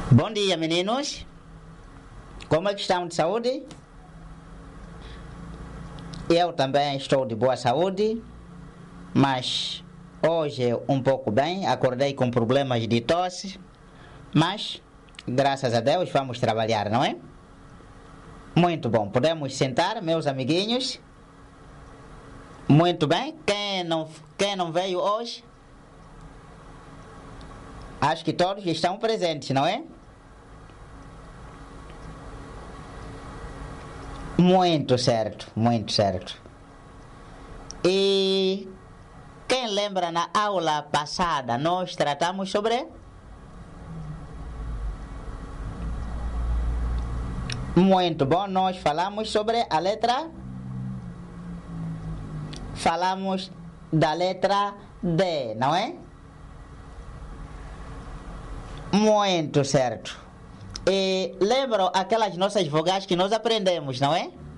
Bom dia, meninos. Como é que estão de saúde? Eu também estou de boa saúde, mas hoje um pouco bem. Acordei com problemas de tosse, mas graças a Deus vamos trabalhar, não é? Muito bom. Podemos sentar, meus amiguinhos. Muito bem. Quem não veio hoje? Acho que todos estão presentes, não é? Muito certo, muito certo. E quem lembra, na aula passada nós tratamos sobre? Muito bom, nós falamos sobre a letra? Falamos da letra D, não é? Muito certo. E lembram aquelas nossas vogais que nós aprendemos, não é?